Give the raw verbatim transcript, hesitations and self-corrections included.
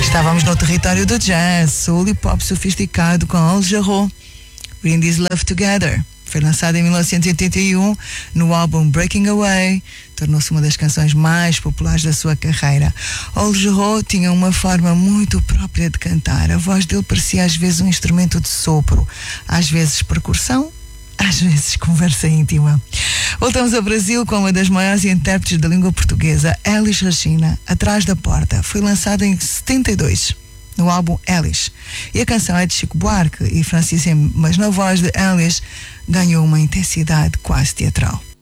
Estávamos no território do jazz, soul e pop sofisticado com Al Jarreau. Bring This Love Together. Foi lançado em mil novecentos e oitenta e um no álbum Breaking Away. Tornou-se uma das canções mais populares da sua carreira. Al Jarreau tinha uma forma muito própria de cantar. A voz dele parecia às vezes um instrumento de sopro, às vezes percussão, às vezes conversa íntima. Voltamos ao Brasil com uma das maiores intérpretes da língua portuguesa, Elis Regina, Atrás da Porta. Foi lançada em setenta e dois, no álbum Elis. E a canção é de Chico Buarque e Francisco, mas na voz de Elis ganhou uma intensidade quase teatral.